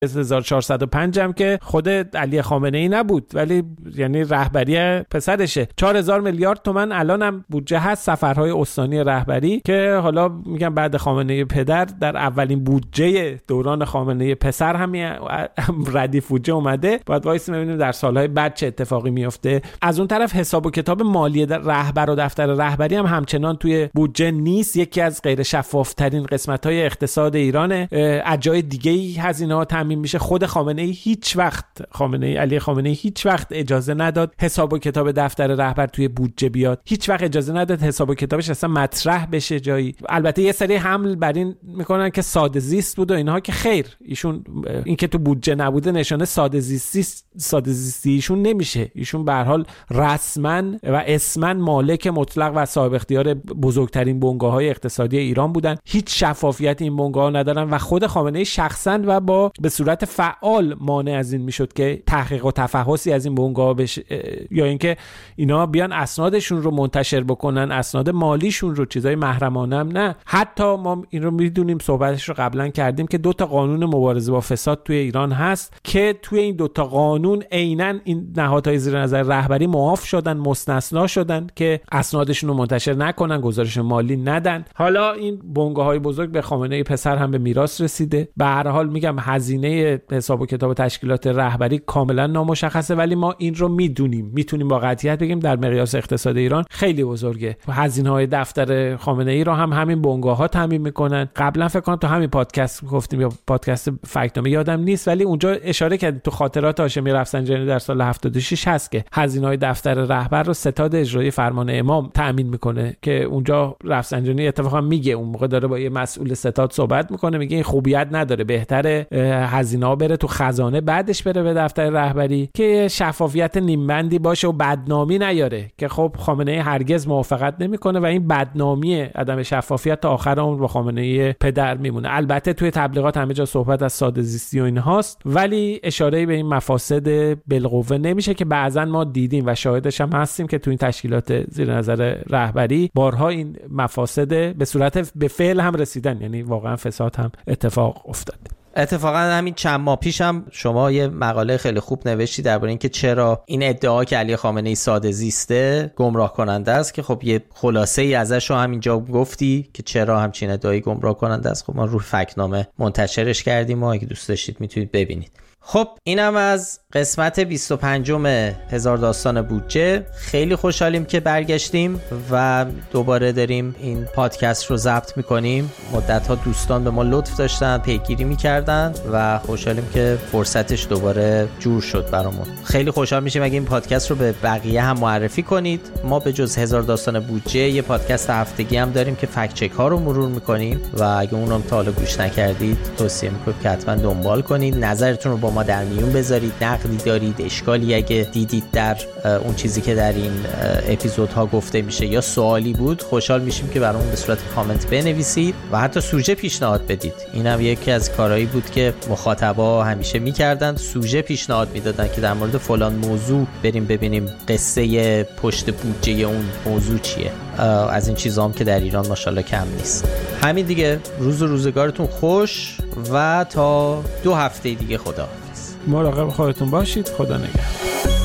1405 هم که خود علی خامنه ای نبود، ولی یعنی رهبری پسرشه. 4000 میلیارد تومان الانم بودجه هست سفرهای استانی رهبری که حالا میگم بعد خامنه پدر در اولین بودجه دوران خامنه پسر همین ردیف بودجه اومده. باید وایس ببینیم در سالهای بعد چه اتفاقی میفته. از اون طرف حساب و کتاب مالی رهبر و دفتر رهبری هم همچنان توی بودجه نیست. یکی از غیر شفاف ترین قسمت‌های اقتصاد ایرانه. از جای دیگه‌ای هزینه‌ها تامین میشه. خود خامنه ای علی خامنه ای هیچ وقت اجازه نداد حساب و کتاب دفتر رهبر توی بودجه بیاد. هیچ وقت اجازه نداد حساب و کتابش اصلا مطرح بشه جایی. البته یه سری حمل بر این میکنن که ساده زیست بود و اینها، که خیر، ایشون این که تو بودجه نبوده نشانه ساده زیستی ایشون نمیشه. ایشون به هر حال رسما و اسما مالک مطلق و صاحب اختیار بزرگترین بنگاه‌های اقتصادی ایران بودن. هیچ شفافیت این بنگاه‌ها ندارن و خود خامنه ای شخصا و به صورت فعال مانع از این میشد که تحقیق و تفحصی از این بنگاه بشه، یا اینکه اینا بیان اسنادشون رو منتشر بکنن، اسناد مالیشون رو، چیزای محرمانه هم نه. حتی ما این رو میدونیم، صحبتش رو قبلا کردیم، که 2 تا قانون مبارزه با فساد توی ایران هست که توی این 2 تا قانون عیناً این نهادهای زیر نظر رهبری معاف شدن، مستثنا شدن که اسنادشون رو منتشر نکنن، گزارش مالی ندن. حالا این بنگاه‌های بزرگ به خامنه پسر هم به میراث رسیده. به هر حال میگم هزینه حساب و کتاب تشکیلات رهبری کاملا نامشخصه، ولی ما این رو میتونیم با قطعیت بگیم در مقیاس اقتصاد ایران خیلی بزرگه. هزینه‌های دفتر خامنه ای رو هم همین بنگاه‌ها تامین میکنن. قبلا فکر کنم تو همین پادکست گفتیم، یا پادکست فکت‌نامه یادم نیست، ولی اونجا اشاره کردیم تو خاطرات هاشمی رفسنجانی در سال 76 هست که هزینه‌های دفتر رهبر رو ستاد اجرایی فرمان امام تامین میکنه، که اونجا رفسنجانی اتفاقا میگه، اون موقع داره با یه مسئول ستاد صحبت میکنه، میگه این خوبیت نداره، بهتره هزینه‌ها بره تو خزانه بعدش بره به دفتر رهبری که شفافیت نیمبندی باشه و بدنامی نیاره، که خب خامنه هرگز موافقت نمیکنه و این بدنامی عدم شفافیت تا آخر عمر با خامنه پدر میمونه. البته توی تبلیغات همه جا صحبت از ساده زیستی و اینهاست، ولی اشاره به این مفاسد بالقوه نمیشه که بعضا ما دیدیم و شاهدش هم هستیم که توی این تشکیلات زیر نظر رهبری بارها این مفاسد به صورت به فعل هم رسیدن، یعنی واقعا فساد هم اتفاق افتاد. اتفاقا همین چند ماه پیش هم شما یه مقاله خیلی خوب نوشتی درباره اینکه چرا این ادعا که علی خامنه ای ساده زیسته گمراه کننده است، که خب یه خلاصه ای ازش رو همینجا گفتی که چرا همچین ادعایی گمراه کننده است. خب ما رو فکت‌نامه منتشرش کردیم و اگه دوست داشتید میتونید ببینید. خب اینم از قسمت 25 هزار داستان بودجه. خیلی خوشحالیم که برگشتیم و دوباره داریم این پادکست رو ضبط میکنیم. مدت‌ها دوستان به ما لطف داشتن، پیگیری میکردن و خوشحالیم که فرصتش دوباره جور شد برامون. خیلی خوشحال میشیم اگه این پادکست رو به بقیه هم معرفی کنید. ما به جز هزار داستان بودجه یه پادکست هفتگی هم داریم که فکت چک ها رو مرور میکنیم و اگه اونم تا حالا گوش نکردید توصیه میکنم که حتما دنبال کنید. نظرتون رو با ما در میون بذارید. نقدی دارید، اشکالی اگه دیدید در اون چیزی که در این اپیزودها گفته میشه یا سوالی بود، خوشحال میشیم که برامون به صورت کامنت بنویسید و حتی سوژه پیشنهاد بدید. اینم یکی از کارهایی بود که مخاطبا همیشه میکردن، سوژه پیشنهاد میدادن که در مورد فلان موضوع بریم ببینیم قصه پشت بودجه اون موضوع چیه. از این چیزا هم که در ایران ماشاءالله کم نیست. همین دیگه، روز و روزگارتون خوش و تا 2 هفته دیگه خداحافظ. مراقب خودتون باشید. خدا نگهدار.